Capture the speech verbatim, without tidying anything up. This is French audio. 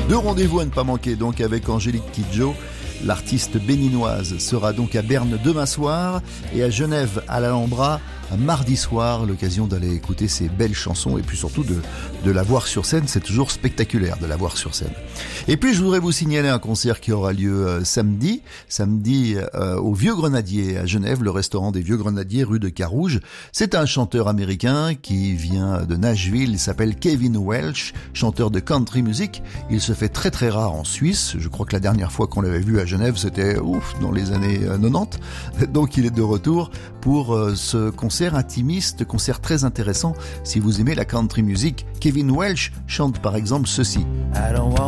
Deux rendez-vous à ne pas manquer donc avec Angélique Kidjo. L'artiste béninoise sera donc à Berne demain soir et à Genève à l'Alhambra un mardi soir. L'occasion d'aller écouter ses belles chansons et puis surtout de, de la voir sur scène. C'est toujours spectaculaire de la voir sur scène. Et puis je voudrais vous signaler un concert qui aura lieu euh, samedi, samedi euh, au Vieux Grenadier à Genève, le restaurant des Vieux Grenadiers rue de Carouge. C'est un chanteur américain qui vient de Nashville. Il s'appelle Kevin Welch, chanteur de country music. Il se fait très très rare en Suisse. Je crois que la dernière fois qu'on l'avait vu à Genève, c'était ouf dans les années quatre-vingt-dix. Donc il est de retour pour euh, ce concert intimiste, concert très intéressant si vous aimez la country music. Kevin Welch chante par exemple ceci.